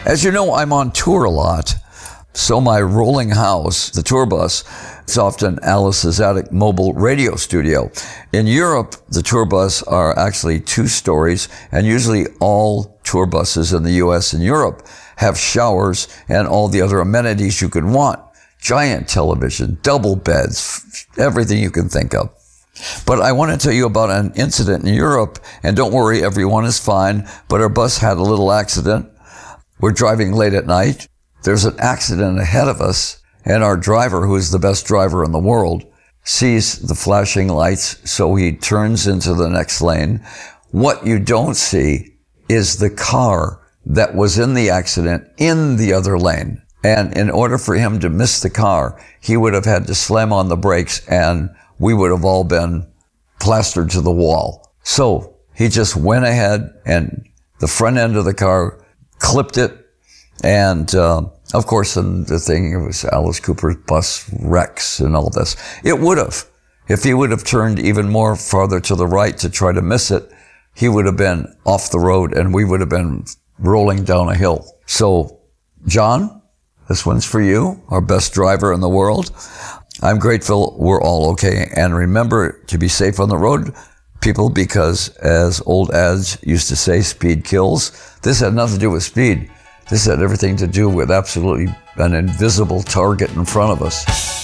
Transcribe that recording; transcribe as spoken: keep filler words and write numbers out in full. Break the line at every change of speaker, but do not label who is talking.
As you know, I'm on tour a lot. So my rolling house, the tour bus, it's often Alice's Attic mobile radio studio. In Europe, the tour bus are actually two stories, and usually all tour buses in the U S and Europe have showers and all the other amenities you could want. Giant television, double beds, everything you can think of. But I want to tell you about an incident in Europe, and don't worry, everyone is fine, but our bus had a little accident. We're driving late at night. There's an accident ahead of us, and our driver, who is the best driver in the world, sees the flashing lights, so he turns into the next lane. What you don't see is the car that was in the accident in the other lane. And in order for him to miss the car, he would have had to slam on the brakes, and we would have all been plastered to the wall. So he just went ahead, and the front end of the car clipped it. And, uh, of course, and the thing, it was Alice Cooper's bus wrecks and all this. It would have. If he would have turned even more farther to the right to try to miss it, he would have been off the road and we would have been rolling down a hill. So, John, this one's for you, our best driver in the world. I'm grateful we're all okay. And remember to be safe on the road, people, because as old ads used to say, speed kills. This had nothing to do with speed. This had everything to do with absolutely an invisible target in front of us.